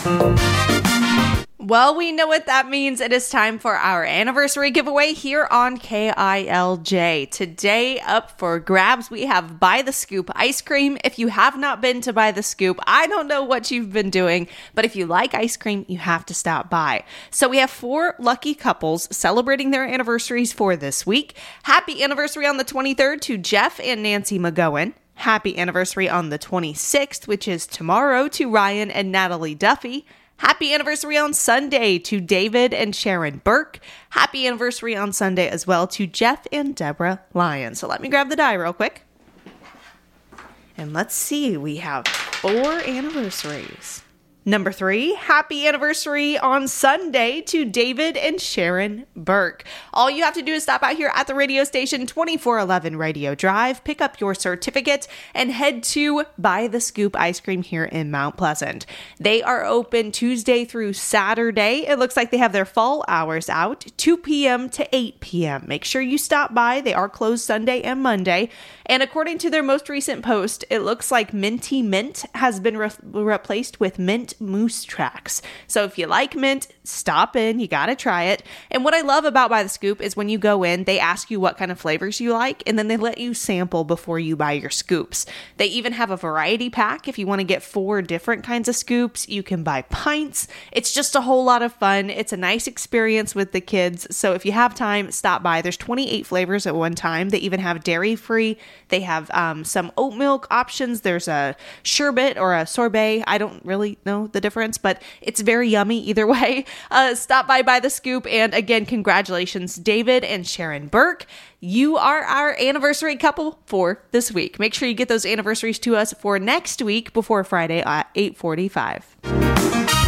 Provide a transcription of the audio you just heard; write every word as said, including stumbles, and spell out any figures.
Well, we know what that means. It is time for our anniversary giveaway here on K I L J. Today, up for grabs, we have By the Scoop ice cream. If you have not been to By the Scoop, I don't know what you've been doing, but if you like ice cream, you have to stop by. So we have four lucky couples celebrating their anniversaries for this week. Happy anniversary on the twenty-third to Jeff and Nancy McGowan. Happy anniversary on the twenty-sixth, which is tomorrow, to Ryan and Natalie Duffy. Happy anniversary on Sunday to David and Sharon Burke. Happy anniversary on Sunday as well to Jeff and Deborah Lyon. So let me grab the die real quick. And let's see, we have four anniversaries. Number three, happy anniversary on Sunday to David and Sharon Burke. All you have to do is stop out here at the radio station, twenty-four eleven Radio Drive, pick up your certificate, and head to By the Scoop Ice Cream here in Mount Pleasant. They are open Tuesday through Saturday. It looks like they have their fall hours out, two p.m. to eight p.m. Make sure you stop by. They are closed Sunday and Monday. And according to their most recent post, it looks like Minty Mint has been re- replaced with Mint Moose Tracks. So if you like mint, stop in. You got to try it. And what I love about By the Scoop is when you go in, they ask you what kind of flavors you like, and then they let you sample before you buy your scoops. They even have a variety pack. If you want to get four different kinds of scoops, you can buy pints. It's just a whole lot of fun. It's a nice experience with the kids. So if you have time, stop by. There's twenty-eight flavors at one time. They even have dairy-free. They have um, some oat milk options. There's a sherbet or a sorbet. I don't really know the difference, but it's very yummy either way. Uh, stop by By the Scoop. And again, congratulations, David and Sharon Burke. You are our anniversary couple for this week. Make sure you get those anniversaries to us for next week before Friday at eight forty-five.